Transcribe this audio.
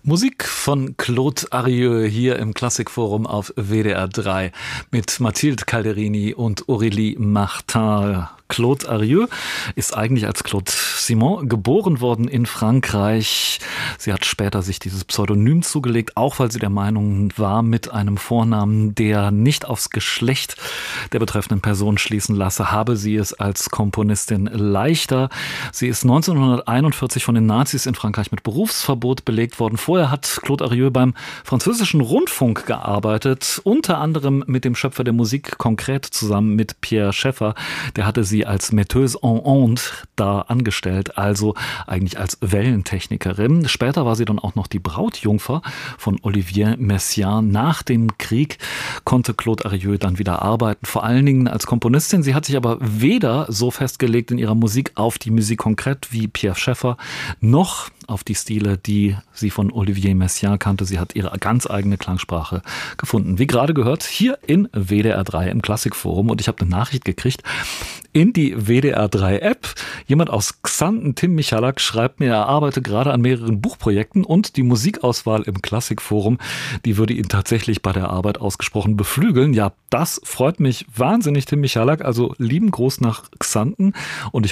Musik von Claude Arieux hier im Klassikforum auf WDR 3 mit Mathilde Calderini und Aurélie Martin. Claude Arieux ist eigentlich als Claude Simon geboren worden in Frankreich. Sie hat später sich dieses Pseudonym zugelegt, auch weil sie der Meinung war, mit einem Vornamen, der nicht aufs Geschlecht der betreffenden Person schließen lasse, habe sie es als Komponistin leichter. Sie ist 1941 von den Nazis in Frankreich mit Berufsverbot belegt worden. Vorher hat Claude Arieux beim französischen Rundfunk gearbeitet, unter anderem mit dem Schöpfer der Musik, konkret zusammen mit Pierre Schaeffer. Der hatte sie als Metteuse en ondes da angestellt, also eigentlich als Wellentechnikerin. Später war sie dann auch noch die Brautjungfer von Olivier Messiaen. Nach dem Krieg konnte Claude Arieux dann wieder arbeiten, vor allen Dingen als Komponistin. Sie hat sich aber weder so festgelegt in ihrer Musik auf die Musik konkret wie Pierre Schaeffer, noch auf die Stile, die sie von Olivier Messiaen kannte. Sie hat ihre ganz eigene Klangsprache gefunden. Wie gerade gehört, hier in WDR 3 im Klassikforum. Und ich habe eine Nachricht gekriegt in die WDR 3 App. Jemand aus Xanten, Tim Michalak, schreibt mir, er arbeite gerade an mehreren Buchprojekten und die Musikauswahl im Klassikforum, die würde ihn tatsächlich bei der Arbeit ausgesprochen beflügeln. Ja, das freut mich wahnsinnig, Tim Michalak. Also lieben Gruß nach Xanten und ich